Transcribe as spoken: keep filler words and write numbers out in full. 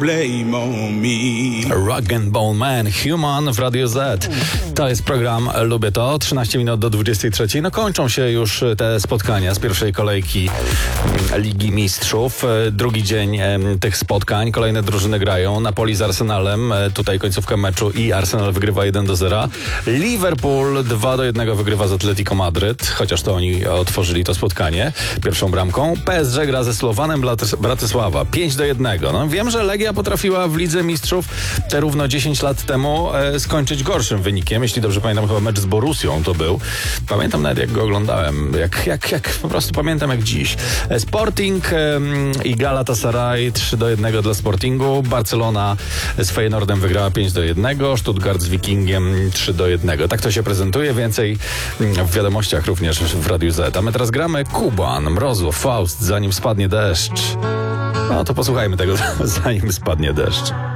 Blame on me. Rock and Bone Man, Human w Radio Z. To jest program Lubię To. trzynaście minut do dwudziestej trzeciej. No kończą się już te spotkania z pierwszej kolejki Ligi Mistrzów. Drugi dzień tych spotkań. Kolejne drużyny grają. Napoli z Arsenalem. Tutaj końcówka meczu i Arsenal wygrywa jeden do zera. Liverpool dwa do jednego wygrywa z Atletico Madryt. Chociaż to oni otworzyli to spotkanie pierwszą bramką. P S G gra ze Slowanem Bratysława pięć do jednego. No wiem, że Legia potrafiła w Lidze Mistrzów te równo dziesięć lat temu e, skończyć gorszym wynikiem. Jeśli dobrze pamiętam, chyba mecz z Borussią to był. Pamiętam nawet, jak go oglądałem. Jak, jak, jak po prostu pamiętam jak dziś. Sporting e, i Galatasaray trzy do jednego dla Sportingu. Barcelona z Feyenoordem wygrała pięć do jednego. Stuttgart z Wikingiem trzy do jednego. Tak to się prezentuje. Więcej w wiadomościach również w Radiu Z. A my teraz gramy Kuban, Mrozu, Faust, zanim spadnie deszcz. No to posłuchajmy tego, zanim spadnie deszcz.